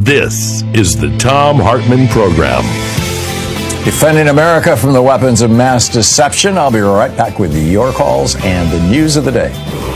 This is the Thom Hartmann Program. Defending America from the weapons of mass deception. I'll be right back with your calls and the news of the day.